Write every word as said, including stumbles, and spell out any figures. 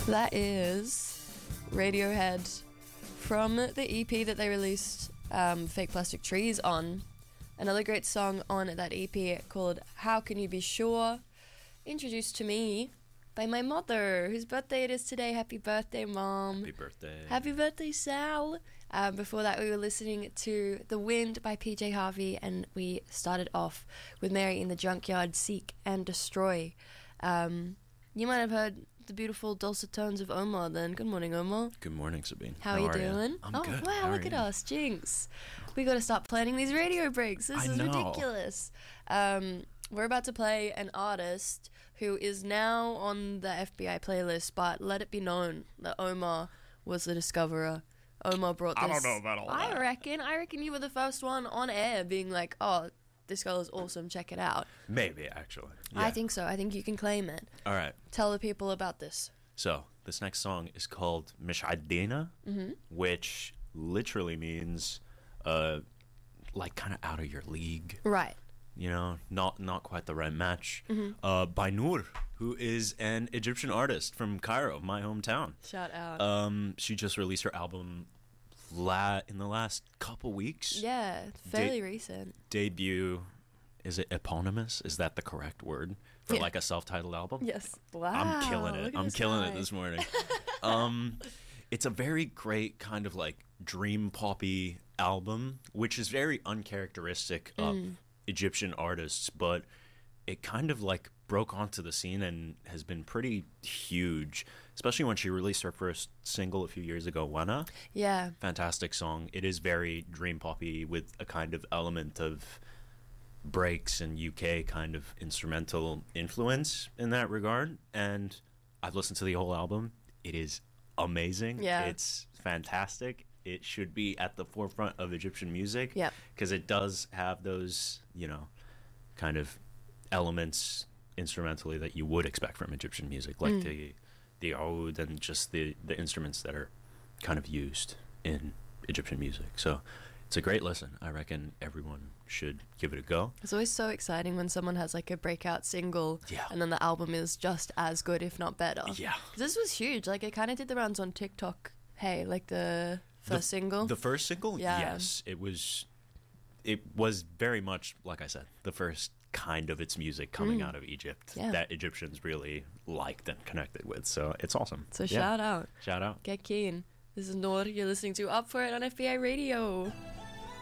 That is Radiohead from the E P that they released um, Fake Plastic Trees on. Another great song on that E P called How Can You Be Sure, introduced to me by my mother, whose birthday it is today. Happy birthday, Mom. Happy birthday. Happy birthday, Sal. Um, before that, we were listening to The Wind by P J Harvey, and we started off with Mary in the Junkyard, Seek and Destroy. Um, you might have heard the beautiful dulcet tones of Omar then. Good morning, Omar. Good morning, Sabine. How, How are you are doing? you? I'm oh, good. wow, How look are at you? us. Jinx. We got to start planning these radio breaks. This I is know. ridiculous. Um, we're about to play an artist who is now on the F B I playlist, but let it be known that Omar was the discoverer. Omar brought this. I don't know about all I that. reckon. I reckon you were the first one on air being like, oh, this girl is awesome. Check it out. Maybe, actually. I Yeah. think so. I think you can claim it. All right. Tell the people about this. So, this next song is called Mish Adina, Mm-hmm. which literally means, uh, like, kind of out of your league. Right. You know, not not quite the right match. Mm-hmm. Uh, by Noor, who is an Egyptian artist from Cairo, my hometown. Shout out. Um, she just released her album la- in the last couple weeks. yeah, fairly Da- recent. Debut, is it eponymous? Is that the correct word for Yeah. like a self-titled album? Yes. Wow. I'm killing look it. at I'm this killing guy. it this morning. um, it's a very great kind of like dream poppy album, which is very uncharacteristic of Mm. Egyptian artists, but it kind of like broke onto the scene and has been pretty huge, especially when she released her first single a few years ago, Wana. Yeah. Fantastic song. It is very dream poppy with a kind of element of breaks and U K kind of instrumental influence in that regard. And I've listened to the whole album. It is amazing. Yeah. It's fantastic. It should be at the forefront of Egyptian music. Yep. Because it does have those, you know, kind of elements instrumentally that you would expect from Egyptian music, like Mm. the the oud and just the the instruments that are kind of used in Egyptian music. So it's a great listen. I reckon everyone should give it a go. It's always so exciting when someone has like a breakout single Yeah. and then the album is just as good, if not better. Yeah. 'Cause this was huge. Like, it kind of did the rounds on TikTok. Hey, like the first The- single. The first single? Yeah. Yes. It was it was very much, like I said, the first kind of its music coming Mm. out of Egypt Yeah. that Egyptians really liked and connected with. So it's awesome. so Yeah. shout out. Shout out. Get keen. This is Noor. You're listening to Up For It on F B I Radio.